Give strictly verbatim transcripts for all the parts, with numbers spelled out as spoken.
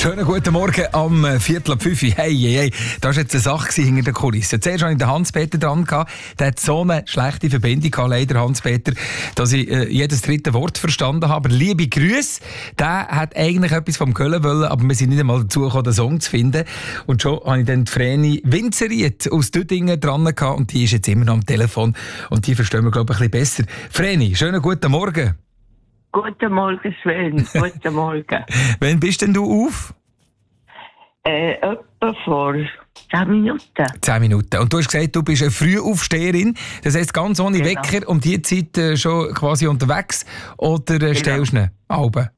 Schönen guten Morgen am Viertel ab fünf. Hey, hey, hey. Das war jetzt eine Sache hinter der Kulisse. Zuerst hatte ich den Hans-Peter dran. Der hat so eine schlechte Verbindung gehabt, leider, Hans-Peter, dass ich äh, jedes dritte Wort verstanden habe. Aber liebe Grüße, der hat eigentlich etwas vom Köln wollen, aber wir sind nicht einmal dazu gekommen, den Song zu finden. Und schon habe ich dann die Vreni Winzeriet aus Düdingen dran gehabt und die ist jetzt immer noch am Telefon und die verstehen wir, glaube ich, ein bisschen besser. Vreni, schönen guten Morgen. Guten Morgen, Sven. Guten Morgen. Wann bist denn du auf? Äh, etwa vor zehn Minuten. Zehn Minuten. Und du hast gesagt, du bist eine Frühaufsteherin. Das heisst, ganz ohne Genau. Wecker um diese Zeit äh, schon quasi unterwegs? Oder äh, Genau. stellst du ihn Alben?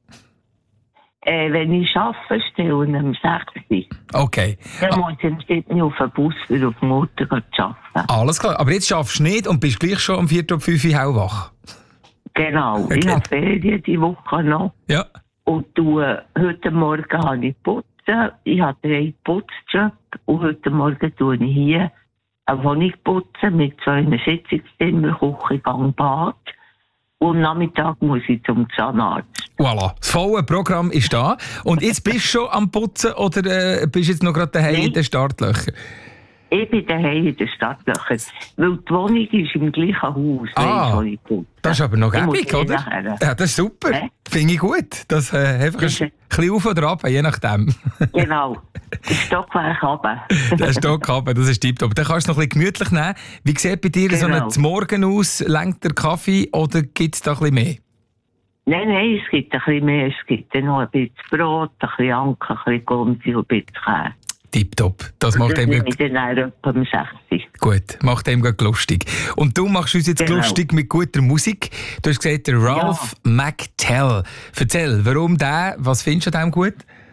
Äh, wenn ich arbeite, stehe ich um sechs Uhr. Okay. Dann muss ich um sieben Uhr auf den Bus wieder auf den Mutter arbeiten. Alles klar. Aber jetzt schaffst du nicht und bist gleich schon um Viertel ab fünf Uhr hellwach. Genau. Okay. Ich habe Ferien diese Woche noch. Ja. Und du, äh, heute Morgen habe ich putzen. Ich habe drei Putzjobs. Und heute Morgen tue ich hier eine Wohnung putzen mit so einem Sitzungszimmer, Küche, Gang, Bad. Und am Nachmittag muss ich zum Zahnarzt. Voilà. Das volle Programm ist da. Und jetzt bist du schon am Putzen oder äh, bist du jetzt noch gerade daheim Nein. in den Startlöchern? Ich bin daheim in den Stadtlöchern. Weil die Wohnung ist im gleichen Haus, Ah, wo ich putze. Das ist aber noch Ich muss gäbig, eh oder? nachher. Ja, das ist super. Hä? Finde ich gut. Das äh, einfach Das ein ist- bisschen auf oder ab, je nachdem. Genau. Der Stockwerk runter. Der Stock haben, das ist tiptop. Dann kannst du noch ein bisschen gemütlich nehmen. Wie sieht bei dir so Genau. ein Morgen aus? Lenkt der Kaffee oder gibt es da ein bisschen mehr? Nein, nein, es gibt ein bisschen mehr. Es gibt dann noch ein bisschen Brot, ein bisschen Anke, ein bisschen Gomsi und ein bisschen Käse. Tipptopp. Das macht Das ihm nehme gut. ich dann auch etwa um sechs Uhr. Gut, macht ihm gut lustig. Und du machst uns jetzt Genau. lustig mit guter Musik. Du hast gesagt, der Ralph McTell. Erzähl, warum der? Was findest du an dem gut?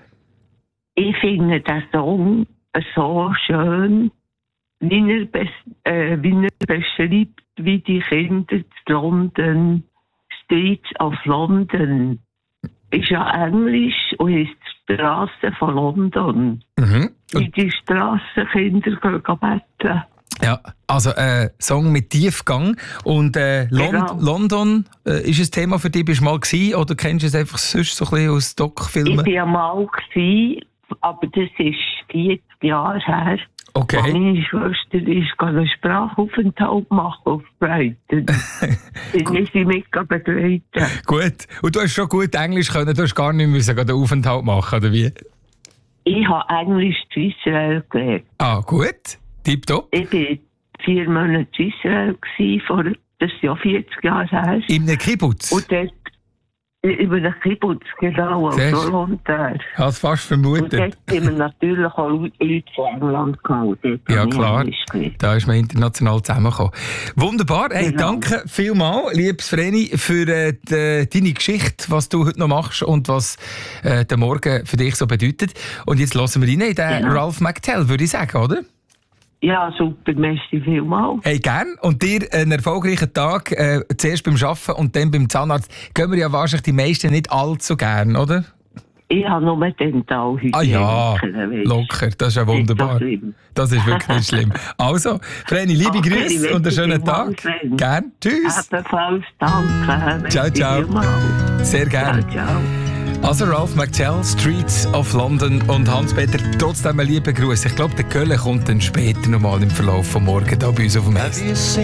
Ich finde den Song so schön, wie er, bes äh, wie er beschreibt, wie die Kinder in London, Streets of London, ist ja Englisch und ist die Straße von London. Mhm. Wie die Strassenkinder gehen betteln. Ja, also ein äh, Song mit Tiefgang. Und äh, Lon Genau. London, äh, ist ein Thema für dich? Bist du mal gewesen, oder kennst du es einfach sonst so ein bisschen aus Ich Doc-Filmen? war ja mal, gewesen, aber das ist vierzig Jahre her. Okay. Und meine Schwester ist einen Sprachaufenthalt machen auf Brighton. Ich muss sie mit begleiten. Gut. Und du hast schon gut Englisch können, du hast gar nicht müssen den Aufenthalt machen, oder wie? Ich habe Englisch zu Israel gelernt. Ah, gut. Tipptopp. Ich war vier Monate zu Israel, gewesen, vor, das ist ja vierzig Jahre her. In einem Kibbutz. Und dort über den Kibbutz, genau, Siehst du? so rund der. Ich habe es fast Und vermutet. dort haben wir natürlich auch Leute von England gehabt. Dort Ja, habe ich klar. Englisch gelernt. Da ist man international zusammengekommen. Wunderbar. Hey, Genau. danke vielmals, liebes Vreni, für äh, die, deine Geschichte, was du heute noch machst und was äh, der Morgen für dich so bedeutet. Und jetzt hören wir rein in den Genau. Ralph McTell, würde ich sagen, oder? Ja, super, merci vielmals. Hey, gern. Und dir einen erfolgreichen Tag, äh, zuerst beim Arbeiten und dann beim Zahnarzt. Gehen wir ja wahrscheinlich die meisten nicht allzu gern, oder? Ich habe nur Dentalhygiene. Ah ja, locker, das ist ja wunderbar. Das ist wirklich nicht schlimm. Also, Vreni, liebe Okay, Grüße und einen schönen merci Tag. vielmals. Gern. Tschüss. Ebenfalls, danke. Ciao, Merci ciao. vielmals. Sehr gern. Ciao, ciao. Also Ralph McTell, Streets of London und Hans-Peter, trotzdem einen lieben Gruß. Ich glaube, der Köln kommt dann später nochmal im Verlauf von morgen da bei uns auf dem Eis.